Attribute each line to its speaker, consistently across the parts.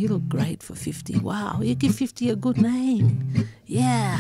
Speaker 1: you look great for 50. Wow, you give 50 a good name. Yeah.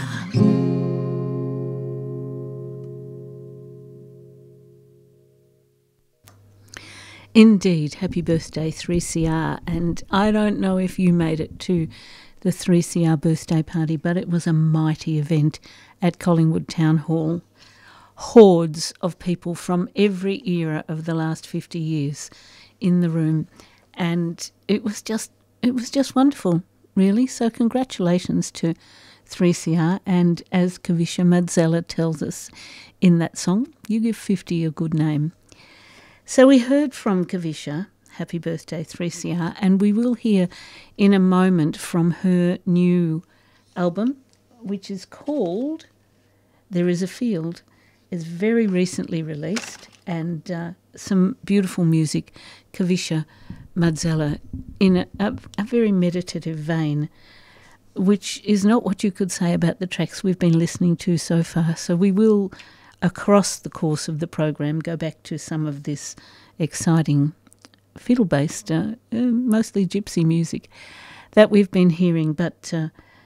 Speaker 1: Indeed, happy birthday 3CR, and I don't know if you made it to the 3CR birthday party, but it was a mighty event at Collingwood Town Hall. Hordes of people from every era of the last 50 years in the room, and it was just wonderful, really. So congratulations to 3CR, and as Kavisha Madzela tells us in that song, you give 50 a good name. So we heard from Kavisha, happy birthday 3CR, and we will hear in a moment from her new album, which is called There Is a Field. It's very recently released, and some beautiful music, Kavisha Madzela, in a very meditative vein, which is not what you could say about the tracks we've been listening to so far. So we will, across the course of the program, go back to some of this exciting fiddle-based, mostly gypsy music that we've been hearing. But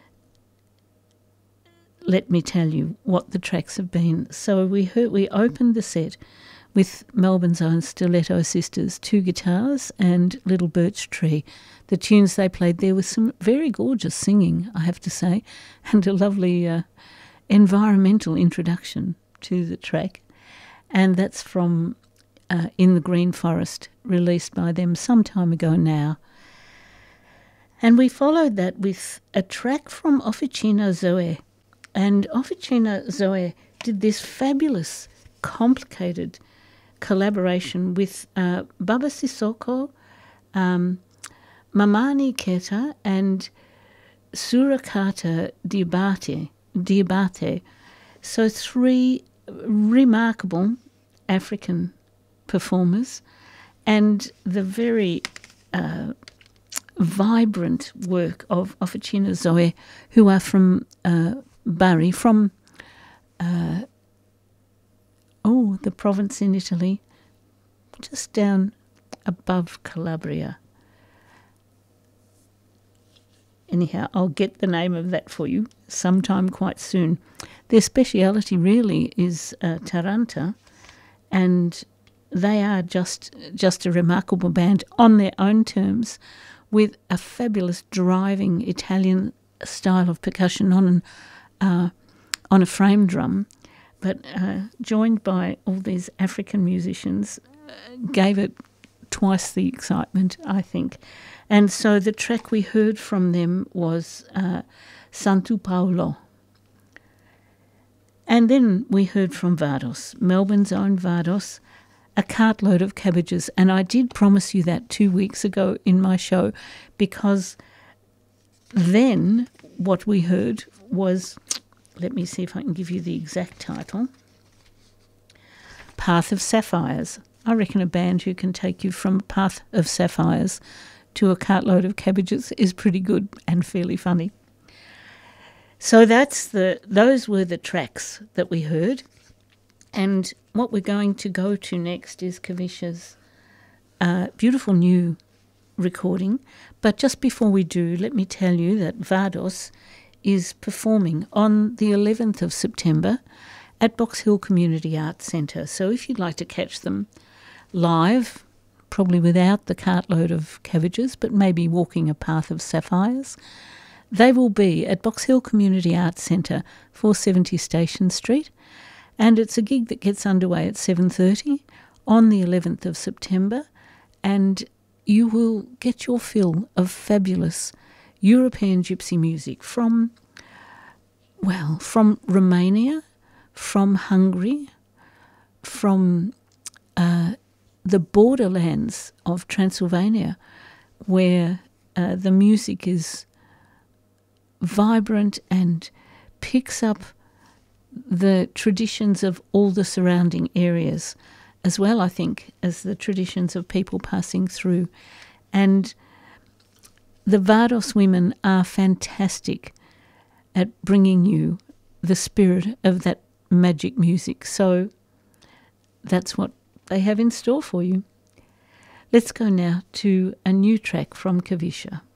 Speaker 1: let me tell you what the tracks have been. So we opened the set with Melbourne's own Stiletto Sisters, 2 guitars and Little Birch Tree. The tunes they played there was some very gorgeous singing, I have to say, and a lovely environmental introduction to the track. And that's from In the Green Forest, released by them some time ago now. And we followed that with a track from Officina Zoe. And Officina Zoe did this fabulous, complicated collaboration with Baba Sissoko, Mamani Keta, and Surakata Diabate. So 3 remarkable African performers, and the very vibrant work of Officina Zoe, who are from Bari, from the province in Italy, just down above Calabria. Anyhow, I'll get the name of that for you sometime quite soon. Their speciality really is Taranta, and they are just a remarkable band on their own terms, with a fabulous driving Italian style of percussion on a frame drum, but joined by all these African musicians, gave it twice the excitement, I think. And so the track we heard from them was Santo Paulo. And then we heard from Vardos, Melbourne's own Vardos, A Cartload of Cabbages. And I did promise you that 2 weeks ago in my show, because then what we heard was, let me see if I can give you the exact title, Path of Sapphires. I reckon a band who can take you from Path of Sapphires to A Cartload of Cabbages is pretty good and fairly funny. So those were the tracks that we heard. And what we're going to go to next is Kavisha's beautiful new recording. But just before we do, let me tell you that Vardos is performing on the 11th of September at Box Hill Community Arts Centre. So if you'd like to catch them live, probably without the cartload of cabbages, but maybe walking a path of sapphires, they will be at Box Hill Community Arts Centre, 470 Station Street, and it's a gig that gets underway at 7:30 on the 11th of September, and you will get your fill of fabulous European gypsy music from Romania, from Hungary, from the borderlands of Transylvania, where the music is vibrant and picks up the traditions of all the surrounding areas, as well, I think, as the traditions of people passing through. And the Vardos women are fantastic at bringing you the spirit of that magic music. So that's what they have in store for you. Let's go now to a new track from Kavisha.